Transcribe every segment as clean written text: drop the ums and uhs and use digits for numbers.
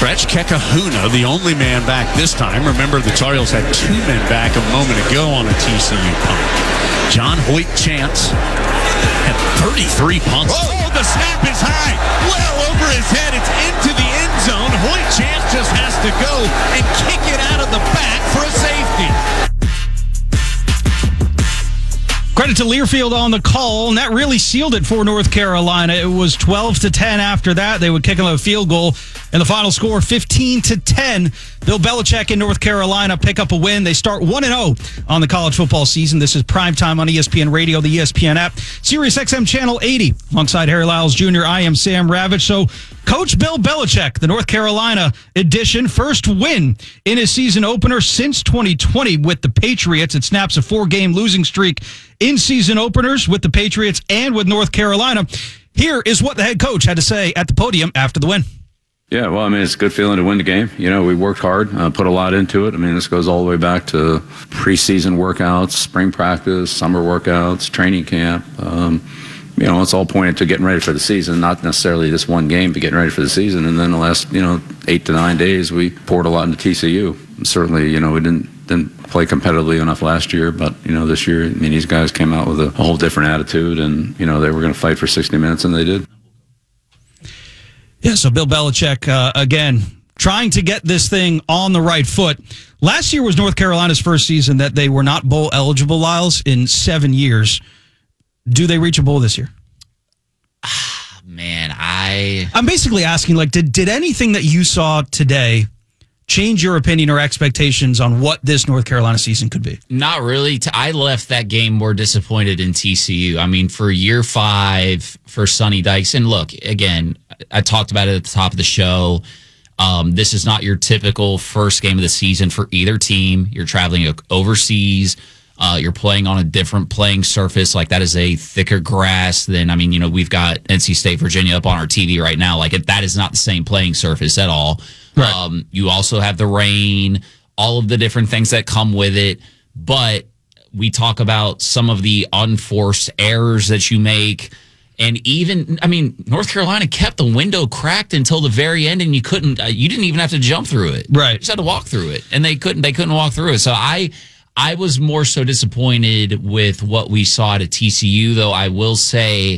Stretch Kekahuna, the only man back this time. Remember, the Tar Heels had 2 men back a moment ago on a TCU punt. John Hoyt Chance had 33 punts. Oh, the snap is high. Well over his head. It's into the end zone. Hoyt Chance just has to go and kick it out of the back for a safety. Credit to Learfield on the call, and that really sealed it for North Carolina. It was 12-10 after that. They would kick a field goal, and the final score 15-10. Bill Belichick in North Carolina pick up a win. They start 1-0 on the college football season. This is primetime on ESPN Radio, the ESPN app, Sirius XM Channel 80. Alongside Harry Lyles Jr., I am Sam Ravitch. So, Coach Bill Belichick, the North Carolina edition, first win in his season opener since 2020 with the Patriots. It snaps a 4-game losing streak in season openers with the Patriots and with North Carolina. Here is what the head coach had to say at the podium after the win. Yeah, well, I mean, it's a good feeling to win the game. You know, we worked hard, put a lot into it. I mean, this goes all the way back to preseason workouts, spring practice, summer workouts, training camp. You know, it's all pointed to getting ready for the season, not necessarily this one game, but getting ready for the season. And then the last, 8 to 9 days, we poured a lot into TCU. And certainly, we didn't play competitively enough last year, but, this year, I mean, these guys came out with a whole different attitude, and, they were going to fight for 60 minutes, and they did. Yeah, so Bill Belichick, again, trying to get this thing on the right foot. Last year was North Carolina's first season that they were not bowl eligible, Lyles, in 7 years. Do they reach a bowl this year? Man, I'm basically asking, did anything that you saw today change your opinion or expectations on what this North Carolina season could be? Not really. I left that game more disappointed in TCU. I mean, for year 5 for Sonny Dykes, and look, again, I talked about it at the top of the show. This is not your typical first game of the season for either team. You're traveling overseas. You're playing on a different playing surface. That is a thicker grass than, we've got NC State, Virginia up on our TV right now. That is not the same playing surface at all. Right. You also have the rain, all of the different things that come with it. But we talk about some of the unforced errors that you make. And even, North Carolina kept the window cracked until the very end, and you didn't even have to jump through it. Right. You just had to walk through it. And they couldn't walk through it. So I was more so disappointed with what we saw at TCU, though I will say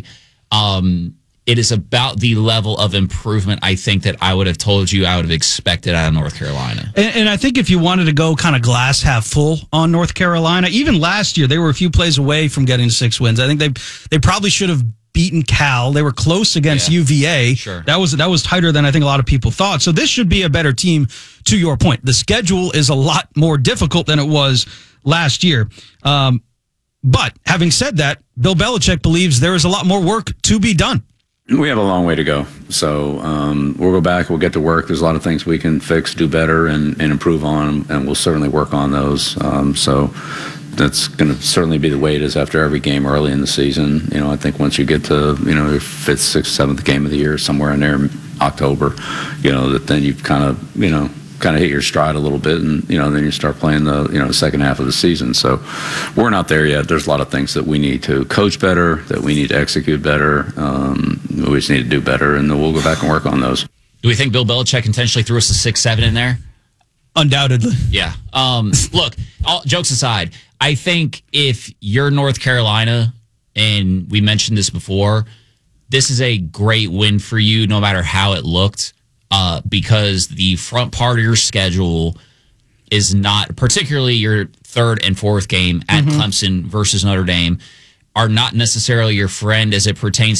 it is about the level of improvement I think that I would have told you I would have expected out of North Carolina. And I think if you wanted to go kind of glass half full on North Carolina, even last year, they were a few plays away from getting 6 wins. I think they probably should have beaten Cal. They were close against UVA. Sure. That was tighter than I think a lot of people thought. So this should be a better team, to your point. The schedule is a lot more difficult than it was last year. But having said that, Bill Belichick believes there is a lot more work to be done. We have a long way to go. So we'll go back, we'll get to work. There's a lot of things we can fix, do better, and improve on, and we'll certainly work on those. So that's going to certainly be the way it is after every game early in the season. I think once you get to, your 5th, 6th, 7th game of the year, somewhere in there in October, that then you've kind of hit your stride a little bit, and then you start playing the second half of the season. So we're not there yet. There's a lot of things that we need to coach better, that we need to execute better. We just need to do better, and then we'll go back and work on those. Do we think Bill Belichick intentionally threw us a 6-7 in there? Undoubtedly. Yeah. Look, all jokes aside, I think if you're North Carolina, and we mentioned this before, this is a great win for you no matter how it looked. Because the front part of your schedule is not, particularly your 3rd and 4th game at Clemson versus Notre Dame, are not necessarily your friend as it pertains